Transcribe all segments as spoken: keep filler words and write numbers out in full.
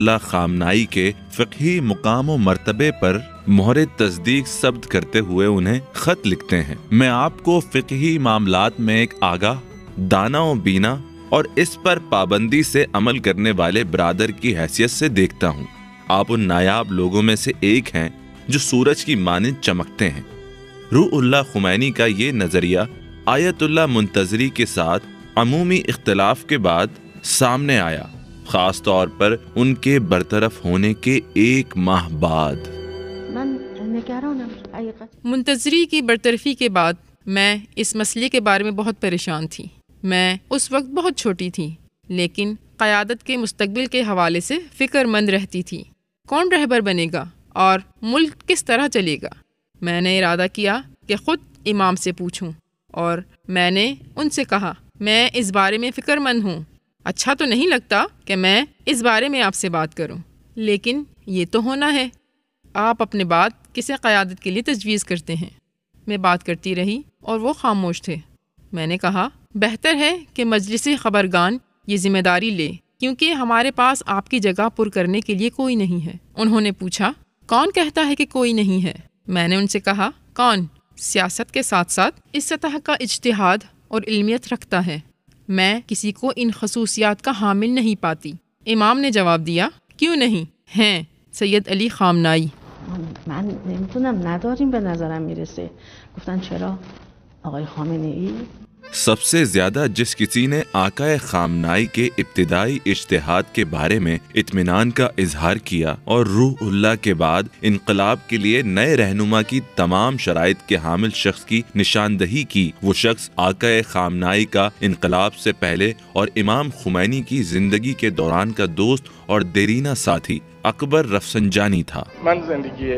اللہ خامنائی کے فقہی مقام و مرتبے پر مہر تصدیق ثبت کرتے ہوئے انہیں خط لکھتے ہیں: میں آپ کو فقہی معاملات میں ایک آگاہ، دانا و بینا اور اس پر پابندی سے عمل کرنے والے برادر کی حیثیت سے دیکھتا ہوں۔ آپ ان نایاب لوگوں میں سے ایک ہیں جو سورج کی مانند چمکتے ہیں۔ روح اللہ خمینی کا یہ نظریہ آیت اللہ منتظری کے ساتھ عمومی اختلاف کے بعد سامنے آیا، خاص طور پر ان کے برطرف ہونے کے ایک ماہ بعد۔ منتظری کی برطرفی کے بعد میں اس مسئلے کے بارے میں بہت پریشان تھی۔ میں اس وقت بہت چھوٹی تھی، لیکن قیادت کے مستقبل کے حوالے سے فکر مند رہتی تھی۔ کون رہبر بنے گا اور ملک کس طرح چلے گا؟ میں نے ارادہ کیا کہ خود امام سے پوچھوں، اور میں نے ان سے کہا، میں اس بارے میں فکر مند ہوں۔ اچھا تو نہیں لگتا کہ میں اس بارے میں آپ سے بات کروں، لیکن یہ تو ہونا ہے۔ آپ اپنے بات کسے قیادت کے لیے تجویز کرتے ہیں؟ میں بات کرتی رہی اور وہ خاموش تھے۔ میں نے کہا، بہتر ہے کہ مجلس خبرگان یہ ذمہ داری لے، کیونکہ ہمارے پاس آپ کی جگہ پر کرنے کے لیے کوئی نہیں ہے۔ انہوں نے پوچھا، کون کہتا ہے کہ کوئی نہیں ہے؟ میں نے ان سے کہا، کون سیاست کے ساتھ ساتھ اس سطح کا اجتہاد اور علمیت رکھتا ہے؟ میں کسی کو ان خصوصیات کا حامل نہیں پاتی۔ امام نے جواب دیا، کیوں نہیں ہیں سید علی خامنائی۔ من نمیدونم نداریم به نظرم میرسه. گفتن چرا؟ آقای خامنه ای؟ سب سے زیادہ جس کسی نے آقا خامنائی کے ابتدائی اجتہاد کے بارے میں اطمینان کا اظہار کیا اور روح اللہ کے بعد انقلاب کے لیے نئے رہنما کی تمام شرائط کے حامل شخص کی نشاندہی کی، وہ شخص آقا خامنائی کا انقلاب سے پہلے اور امام خمینی کی زندگی کے دوران کا دوست اور دیرینہ ساتھی اکبر رفسنجانی تھا۔ من زندگی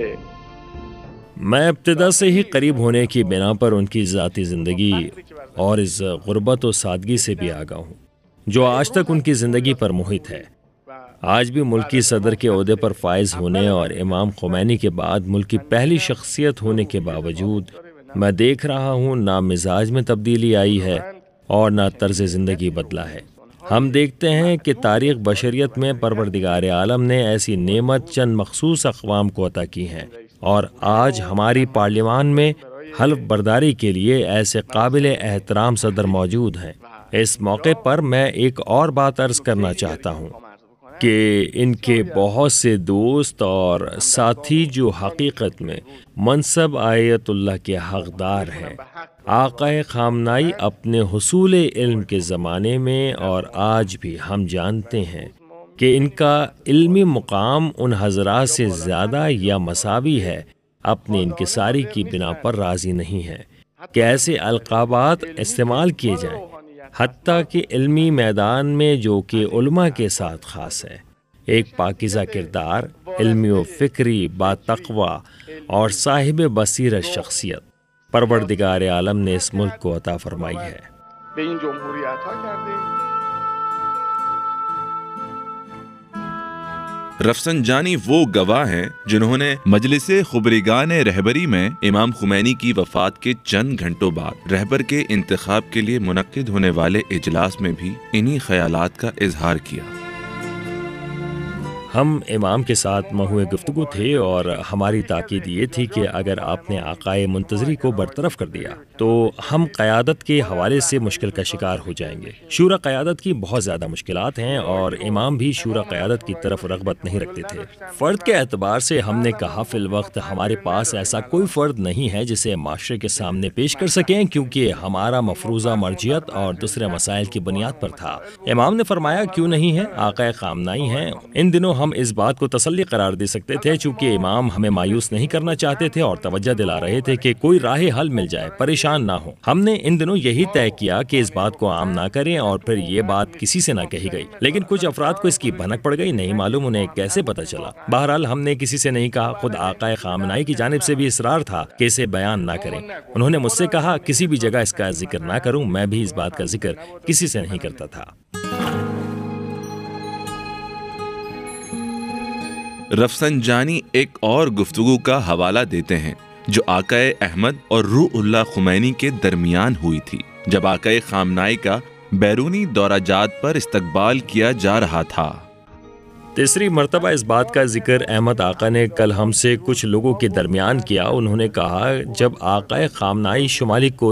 میں ابتدا سے ہی قریب ہونے کی بنا پر ان کی ذاتی زندگی اور اس غربت و سادگی سے بھی آگاہ ہوں جو آج تک ان کی زندگی پر محیط ہے۔ آج بھی ملکی صدر کے عہدے پر فائز ہونے اور امام خمینی کے بعد ملک کی پہلی شخصیت ہونے کے باوجود میں دیکھ رہا ہوں نہ مزاج میں تبدیلی آئی ہے اور نہ طرز زندگی بدلا ہے۔ ہم دیکھتے ہیں کہ تاریخ بشریت میں پروردگار عالم نے ایسی نعمت چند مخصوص اقوام کو عطا کی ہیں، اور آج ہماری پارلیمان میں حلف برداری کے لیے ایسے قابل احترام صدر موجود ہیں۔ اس موقع پر میں ایک اور بات عرض کرنا چاہتا ہوں کہ ان کے بہت سے دوست اور ساتھی جو حقیقت میں منصب آیت اللہ کے حقدار ہیں، آقا خامنائی اپنے حصول علم کے زمانے میں اور آج بھی ہم جانتے ہیں کہ ان کا علمی مقام ان حضرات سے زیادہ یا مساوی ہے، اپنی انکساری کی بنا پر راضی نہیں ہے کہ ایسے القابات استعمال کیے جائیں، حتیٰ کہ علمی میدان میں جو کہ علماء کے ساتھ خاص ہے۔ ایک پاکیزہ کردار، علمی و فکری باتقوی اور صاحب بصیرت شخصیت پروردگار عالم نے اس ملک کو عطا فرمائی ہے۔ به این جمهوری عطا کرده. رفسنجانی وہ گواہ ہیں جنہوں نے مجلس خبرگان رہبری میں امام خمینی کی وفات کے چند گھنٹوں بعد رہبر کے انتخاب کے لیے منعقد ہونے والے اجلاس میں بھی انہی خیالات کا اظہار کیا۔ ہم امام کے ساتھ محو گفتگو تھے اور ہماری تاکید یہ تھی کہ اگر آپ نے آقائے منتظری کو برطرف کر دیا تو ہم قیادت کے حوالے سے مشکل کا شکار ہو جائیں گے۔ شورا قیادت کی بہت زیادہ مشکلات ہیں اور امام بھی شورا قیادت کی طرف رغبت نہیں رکھتے تھے۔ فرد کے اعتبار سے ہم نے کہا فی الوقت ہمارے پاس ایسا کوئی فرد نہیں ہے جسے معاشرے کے سامنے پیش کر سکیں، کیونکہ ہمارا مفروضہ مرجعیت اور دوسرے مسائل کی بنیاد پر تھا۔ امام نے فرمایا کیوں نہیں ہے، آقا خامنائی ہیں۔ ان دنوں ہم اس بات کو تسلی قرار دے سکتے تھے چونکہ امام ہمیں مایوس نہیں کرنا چاہتے تھے اور توجہ دلا رہے تھے کہ کوئی راہ حل مل جائے، پریشان نہ ہو۔ ہم نے ان دنوں یہی طے کیا کہ اس بات کو عام نہ کریں اور پھر یہ بات کسی سے نہ کہی گئی، لیکن کچھ افراد کو اس کی بھنک پڑ گئی، نہیں معلوم انہیں کیسے پتہ چلا۔ بہرحال ہم نے کسی سے نہیں کہا، خود آقا خامنائی کی جانب سے بھی اصرار تھا کہ اسے بیان نہ کریں۔ انہوں نے مجھ سے کہا کسی بھی جگہ اس کا ذکر نہ کروں، میں بھی اس بات کا ذکر کسی سے نہیں کرتا تھا۔ رفسنجانی ایک اور گفتگو کا حوالہ دیتے ہیں جو آقا احمد اور روح اللہ خمینی کے درمیان ہوئی تھی جب آقا خامنائی کا بیرونی دورہ جات پر استقبال کیا جا رہا تھا۔ تیسری مرتبہ اس بات کا ذکر احمد آقا نے کل ہم سے کچھ لوگوں کے درمیان کیا. انہوں نے کہا جب آقا خامنائی شمالی کوریا